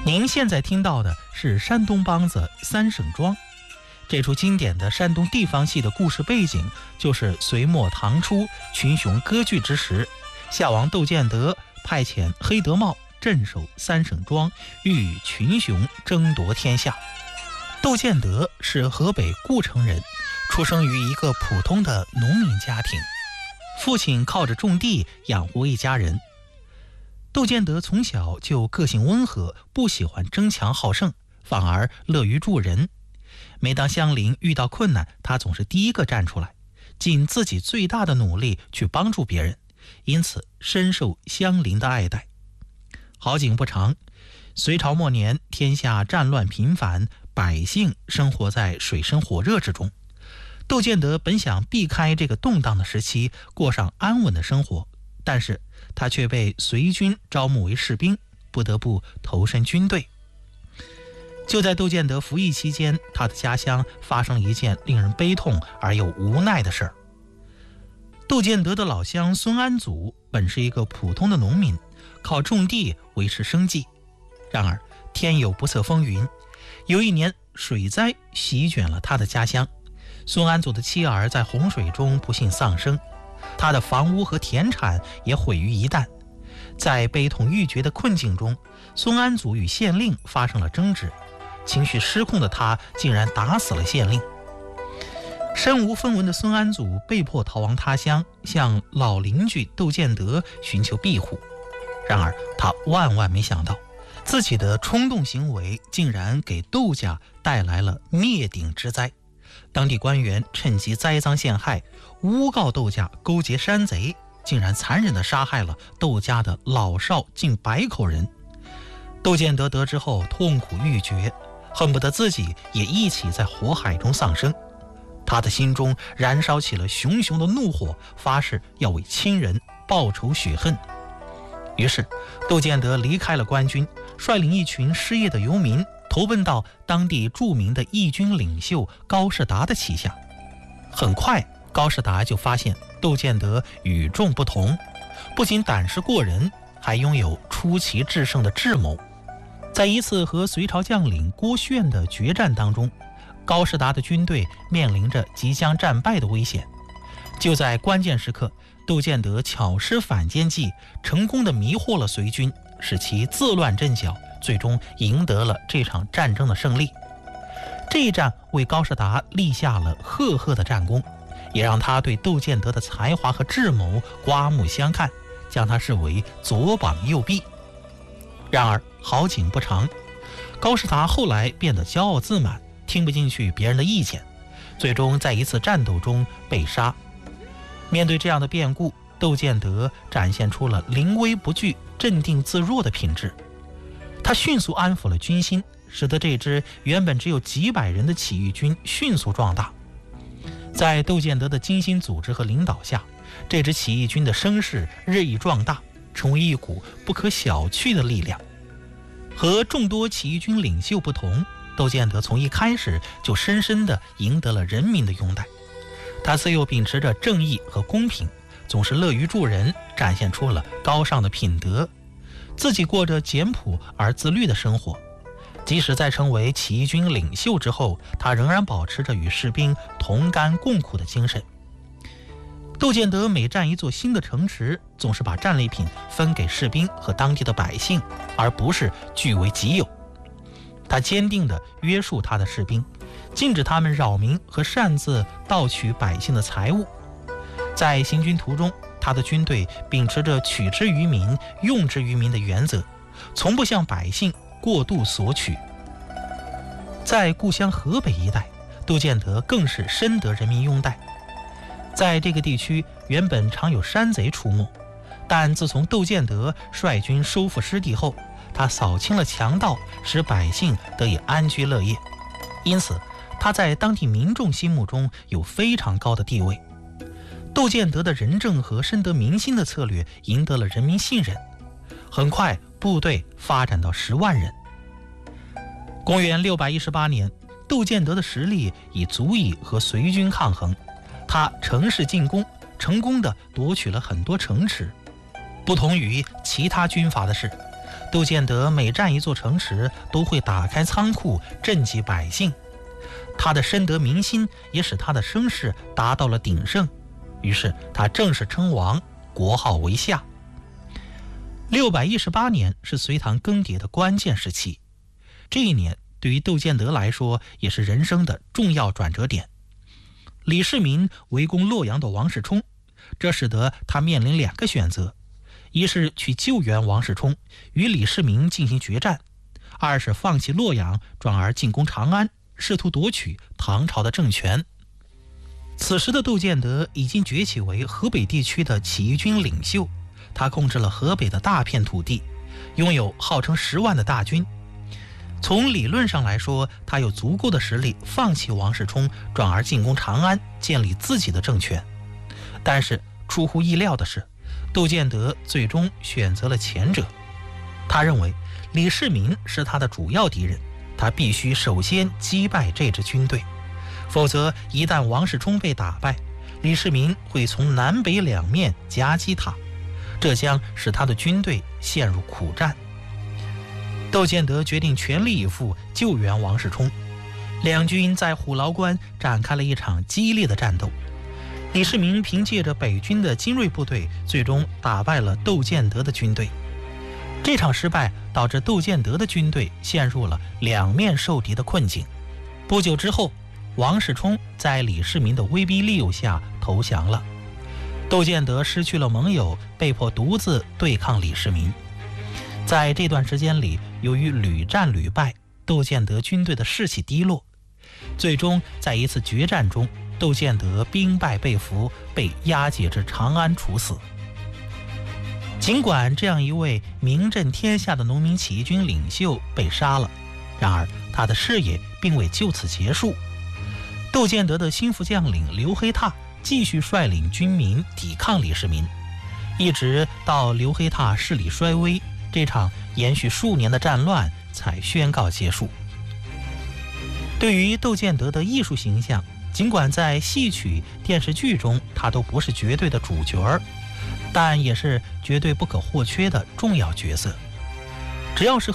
您现在听到的是山东梆子《三省庄》。这出经典的山东地方戏的故事背景，就是隋末唐初群雄割据之时，夏王窦建德派遣黑德茂镇守三省庄，欲与群雄争夺天下。窦建德是河北故城人，出生于一个普通的农民家庭，父亲靠着种地养活一家人。窦建德从小就个性温和，不喜欢争强好胜，反而乐于助人。每当乡邻遇到困难，他总是第一个站出来，尽自己最大的努力去帮助别人，因此深受乡邻的爱戴。好景不长，隋朝末年，天下战乱频繁，百姓生活在水深火热之中。窦建德本想避开这个动荡的时期，过上安稳的生活，但是他却被隋军招募为士兵，不得不投身军队。就在窦建德服役期间，他的家乡发生了一件令人悲痛而又无奈的事儿。窦建德的老乡孙安祖本是一个普通的农民，靠种地维持生计。然而天有不测风云，有一年水灾席卷了他的家乡，孙安祖的妻儿在洪水中不幸丧生，他的房屋和田产也毁于一旦。在悲痛欲绝的困境中，孙安祖与县令发生了争执，情绪失控的他竟然打死了县令。身无分文的孙安祖被迫逃亡他乡，向老邻居窦建德寻求庇护。然而他万万没想到，自己的冲动行为竟然给窦家带来了灭顶之灾。当地官员趁机栽赃陷害，诬告窦家勾结山贼，竟然残忍地杀害了窦家的老少近100口人。窦建德得知后痛苦欲绝，恨不得自己也一起在火海中丧生。他的心中燃烧起了熊熊的怒火，发誓要为亲人报仇雪恨。于是窦建德离开了官军，率领一群失业的游民投奔到当地著名的义军领袖高士达的旗下。很快高士达就发现窦建德与众不同，不仅胆识过人，还拥有出奇制胜的智谋。在一次和隋朝将领郭炫的决战当中，高士达的军队面临着即将战败的危险。就在关键时刻，窦建德巧施反间计，成功地迷惑了隋军，使其自乱阵脚，最终赢得了这场战争的胜利。这一战为高士达立下了赫赫的战功，也让他对窦建德的才华和智谋刮目相看，将他视为左膀右臂。然而好景不长，高士达后来变得骄傲自满，听不进去别人的意见，最终在一次战斗中被杀。面对这样的变故，窦建德展现出了临危不惧、镇定自若的品质。他迅速安抚了军心，使得这支原本只有几百人的起义军迅速壮大。在窦建德的精心组织和领导下，这支起义军的声势日益壮大，成为一股不可小觑的力量。和众多起义军领袖不同，窦建德从一开始就深深地赢得了人民的拥戴。他自幼秉持着正义和公平，总是乐于助人，展现出了高尚的品德。自己过着简朴而自律的生活，即使在成为起义军领袖之后，他仍然保持着与士兵同甘共苦的精神。窦建德每占一座新的城池，总是把战利品分给士兵和当地的百姓，而不是据为己有。他坚定地约束他的士兵，禁止他们扰民和擅自盗取百姓的财物。在行军途中，他的军队秉持着取之于民、用之于民的原则，从不向百姓过度索取。在故乡河北一带，窦建德更是深得人民拥戴。在这个地区原本常有山贼出没，但自从窦建德率军收复失地后，他扫清了强盗，使百姓得以安居乐业。因此他在当地民众心目中有非常高的地位。窦建德的仁政和深得民心的策略赢得了人民信任，很快部队发展到10万人。公元618年，窦建德的实力已足以和隋军抗衡，他乘势进攻，成功地夺取了很多城池。不同于其他军阀的是， 窦建德每占一座城池，都会打开仓库赈济百姓。他的深得民心，也使他的声势达到了鼎盛。于是他正式称王，国号为夏。618年是隋唐更迭的关键时期，这一年对于窦建德来说也是人生的重要转折点。李世民围攻洛阳的王世充，这使得他面临2个选择：一是去救援王世充，与李世民进行决战；二是放弃洛阳，转而进攻长安，试图夺取唐朝的政权。此时的窦建德已经崛起为河北地区的起义军领袖，他控制了河北的大片土地，拥有号称10万的大军。从理论上来说，他有足够的实力放弃王世充，转而进攻长安，建立自己的政权。但是出乎意料的是，窦建德最终选择了前者。他认为李世民是他的主要敌人，他必须首先击败这支军队，否则一旦王世充被打败，李世民会从南北2面夹击他，这将使他的军队陷入苦战。窦建德决定全力以赴救援王世充，两军在虎牢关展开了一场激烈的战斗。李世民凭借着北军的精锐部队，最终打败了窦建德的军队。这场失败导致窦建德的军队陷入了2面受敌的困境。不久之后，王世充在李世民的威逼利诱下投降了。窦建德失去了盟友，被迫独自对抗李世民。在这段时间里，由于屡战屡败，窦建德军队的士气低落，最终在一次决战中，窦建德兵败被俘，被押解至长安处死。尽管这样一位名震天下的农民起义军领袖被杀了，然而他的事业并未就此结束。窦建德的心腹将领刘黑闼继续率领军民抵抗李世民，一直到刘黑闼势力衰微，这场延续数年的战乱才宣告结束。对于窦建德的艺术形象，尽管在戏曲、电视剧中他都不是绝对的主角，但也是绝对不可或缺的重要角色。只要是